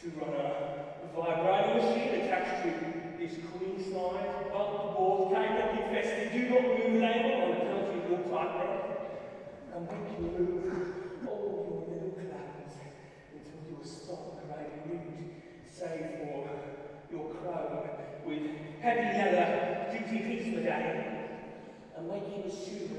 to run a vibrating machine attached to this queen size bulk board cable infested do not move label on a penalty of your type there, and make you move all your little clouds until you're stock grade ringed, save for your crow with heavy leather GT piece medallion, and make you assume